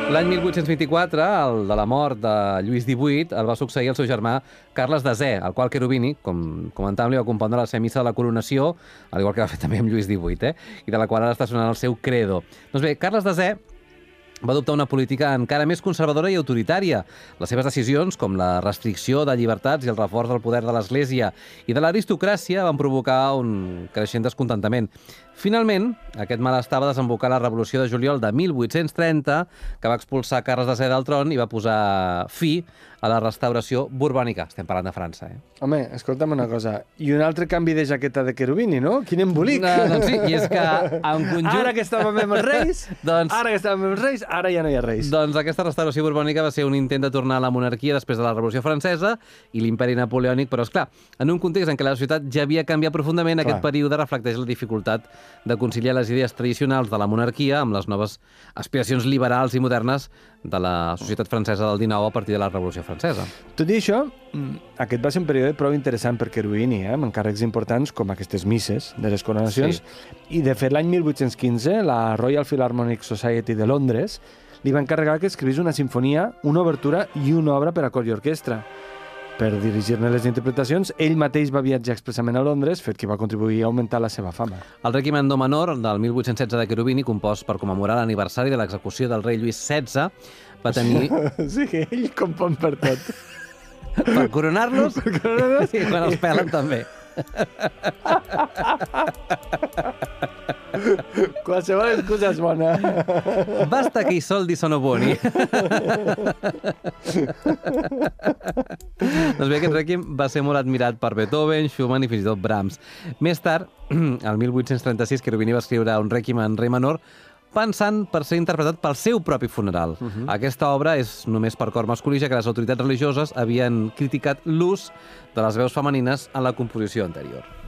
L'any 1824, el de la mort de Lluís XVIII, el va succeir el seu germà Carles Desè, el qual Cherubini, com comentàvem, li va compondre la seva missa de la coronació, al igual que va fer també amb Lluís XVIII, i de la qual ara està sonant el seu credo. Doncs bé, Carles Desè va adoptar una política encara més conservadora i autoritària. Les seves decisions, com la restricció de llibertats i el reforç del poder de l'Església i de l'aristocràcia, van provocar un creixent descontentament. Finalment, aquest malestar va desembocar la Revolució de Juliol de 1830, que va expulsar Carles Desè del tron i va posar fi a la restauració borbònica. Estem parlant de França, Home, escolta'm una cosa. I un altre canvi de jaqueta de Cherubini, no? Quin embolic! Doncs sí, i és que en conjunt... Ara que estàvem amb els reis, ara ja no hi ha reis. Doncs aquesta restauració borbònica va ser un intent de tornar a la monarquia després de la Revolució Francesa i l'imperi napoleònic, però, esclar, en un context en què la societat ja havia canviat profundament, aquest període reflecteix la dificultat de conciliar les idees tradicionals de la monarquia amb les noves aspiracions liberals i modernes de la societat francesa del XIX a partir de la Revolució Francesa. Tot i això, aquest va ser un període prou interessant per Cherubini, amb encàrrecs importants com aquestes misses de les coronacions. Sí. I, de fet, l'any 1815, la Royal Philharmonic Society de Londres li va encarregar que escrivís una sinfonia, una obertura i una obra per a cor i orquestra. Per dirigir-ne les interpretacions, ell mateix va viatjar expressament a Londres, fet que va contribuir a augmentar la seva fama. El Requiem en do menor, del 1816 de Cherubini, compost per commemorar l'aniversari de l'execució del rei Lluís XVI, va tenir... Sí, que ell compon per tot. Per coronar-los i quan els pelen també. Qualsevol excusa és bona. Basta che i soldi sono buoni. Doncs bé, aquest Requiem va ser molt admirat per Beethoven, Schumann i fins i tot Brahms. Més tard, el 1836, Cherubini va escriure un Requiem en re menor pensant per ser interpretat pel seu propi funeral. Aquesta obra és només per cor masculí, ja que les autoritats religioses havien criticat l'ús de les veus femenines en la composició anterior.